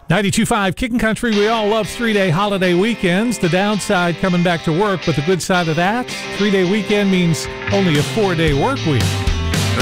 92.5 Kickin' Country. We all love 3-day holiday weekends. The downside, coming back to work, but the good side of that, 3-day weekend means only a 4-day work week.